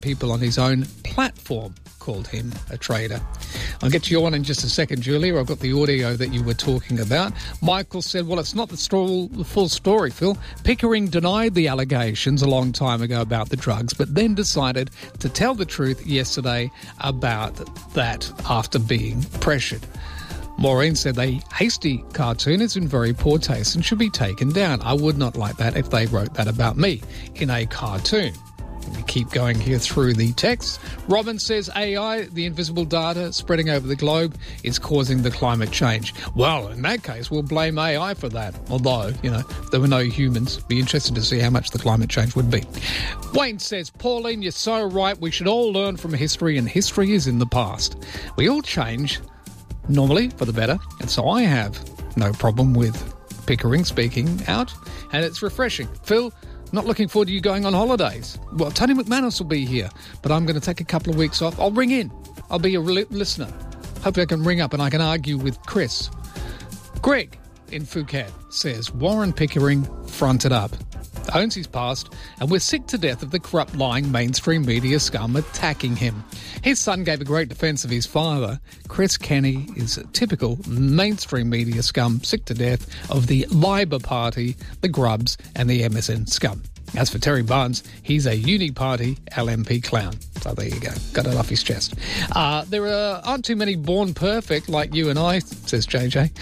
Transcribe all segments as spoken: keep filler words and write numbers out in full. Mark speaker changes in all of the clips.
Speaker 1: people on his own platform called him a traitor. I'll get to your one in just a second, Julia. I've got the audio that you were talking about. Michael said, well, it's not the, sto- the full story, Phil. Pickering denied the allegations a long time ago about the drugs, but then decided to tell the truth yesterday about that after being pressured. Maureen said the hasty cartoon is in very poor taste and should be taken down. I would not like that if they wrote that about me in a cartoon. We keep going here through the text. Robin says A I, the invisible data spreading over the globe, is causing the climate change. Well, in that case, we'll blame A I for that. Although, you know, if there were no humans, it'd be interesting to see how much the climate change would be. Wayne says, Pauline, you're so right. We should all learn from history, and history is in the past. We all change, normally for the better, and so I have no problem with Pickering speaking out, and it's refreshing. Phil, not looking forward to you going on holidays. Well, Tony McManus will be here, but I'm going to take a couple of weeks off. I'll ring in. I'll be a re- listener. Hopefully I can ring up and I can argue with Chris. Greg in Phuket says, Warren Pickering fronted up, owns his past, and we're sick to death of the corrupt, lying mainstream media scum attacking him. His son gave a great defence of his father. Chris Kenny is a typical mainstream media scum, sick to death of the Labor Party, the Grubs and the M S N scum. As for Terry Barnes, he's a uni-party L M P clown. So there you go. Got it off his chest. Uh, there are, aren't too many born perfect like you and I, says J J.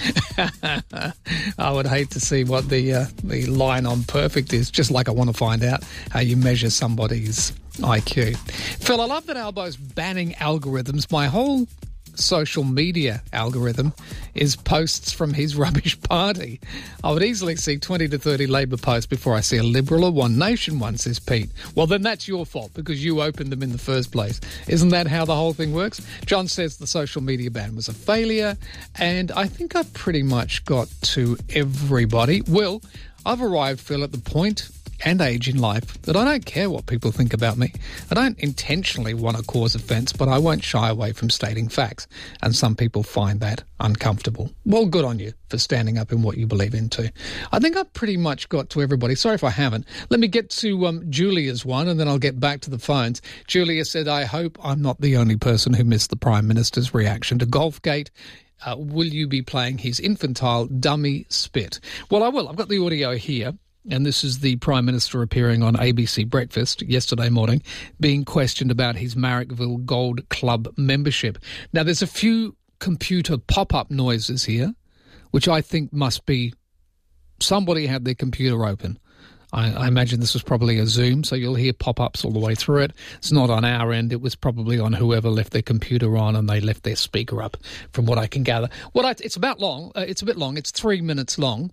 Speaker 1: I would hate to see what the uh, the line on perfect is, just like I want to find out how you measure somebody's I Q. Phil, I love that Albo's banning algorithms. My whole social media algorithm is posts from his rubbish party. I would easily see twenty to thirty Labor posts before I see a Liberal or One Nation one, says Pete. Well, then that's your fault because you opened them in the first place. Isn't that how the whole thing works? John says the social media ban was a failure, and I think I've pretty much got to everybody. Will, I've arrived, Phil, at the point and age in life that I don't care what people think about me. I don't intentionally want to cause offence, but I won't shy away from stating facts, and some people find that uncomfortable. Well, good on you for standing up in what you believe in too. I think I've pretty much got to everybody. Sorry if I haven't. Let me get to um, Julia's one, and then I'll get back to the phones. Julia said, I hope I'm not the only person who missed the Prime Minister's reaction to Golfgate. Uh, will you be playing his infantile dummy spit? Well, I will. I've got the audio here. And this is the Prime Minister appearing on A B C Breakfast yesterday morning, being questioned about his Marrickville Gold Club membership. Now, there's a few computer pop-up noises here, which I think must be somebody had their computer open. I, I imagine this was probably a Zoom, so you'll hear pop-ups all the way through it. It's not on our end. It was probably on whoever left their computer on and they left their speaker up, from what I can gather. What I, it's about long. Uh, it's a bit long. It's three minutes long.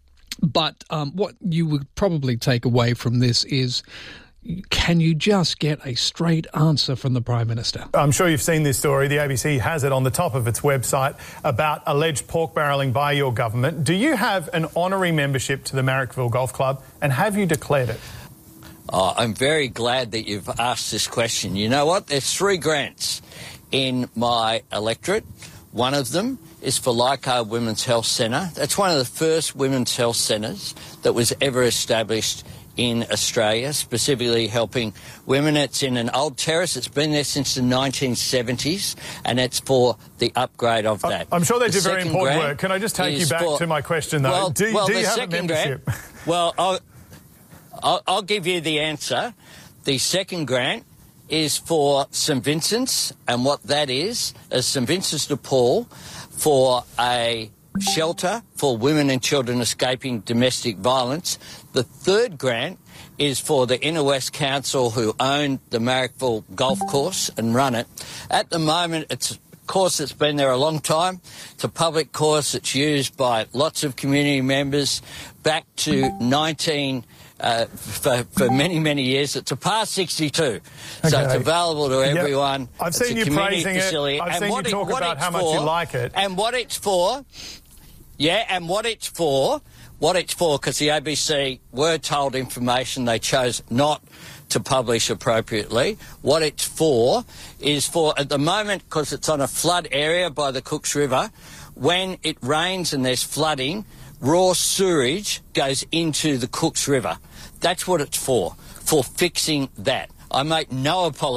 Speaker 1: But um, what you would probably take away from this is, can you just get a straight answer from the Prime Minister?
Speaker 2: I'm sure you've seen this story. The A B C has it on the top of its website about alleged pork barrelling by your government. Do you have an honorary membership to the Marrickville Golf Club, and have you declared it?
Speaker 3: Oh, I'm very glad that you've asked this question. You know what? There's three grants in my electorate. One of them is for Leichhardt Women's Health Centre. That's one of the first women's health centres that was ever established in Australia, specifically helping women. It's in an old terrace. It's been there since the nineteen seventies, and it's for the upgrade of that.
Speaker 2: I'm sure they
Speaker 3: the
Speaker 2: do very important work. Can I just take you back
Speaker 3: for,
Speaker 2: to my question, though?
Speaker 3: Well,
Speaker 2: do
Speaker 3: well,
Speaker 2: do you have a
Speaker 3: membership?
Speaker 2: Grant,
Speaker 3: well, I'll, I'll, I'll give you the answer. The second grant is for St Vincent's, and what that is, is St Vincent's de Paul, for a shelter for women and children escaping domestic violence. The third grant is for the Inner West Council, who own the Marrickville Golf Course and run it. At the moment, it's a course that's been there a long time. It's a public course that's used by lots of community members back to nineteen... Uh, for, for many, many years. It's a par sixty-two, okay. So it's available to everyone.
Speaker 2: Yep. I've
Speaker 3: it's
Speaker 2: seen
Speaker 3: a
Speaker 2: you
Speaker 3: community
Speaker 2: praising
Speaker 3: facility.
Speaker 2: it. I've
Speaker 3: and
Speaker 2: seen
Speaker 3: what
Speaker 2: you talk
Speaker 3: it, what
Speaker 2: about how
Speaker 3: for,
Speaker 2: much you like it.
Speaker 3: And what it's for, yeah, and what it's for, what it's for, because the A B C were told information they chose not to publish appropriately. What it's for is for, at the moment, because it's on a flood area by the Cooks River, when it rains and there's flooding, raw sewage goes into the Cooks River. That's what it's for, for fixing that. I make no apology.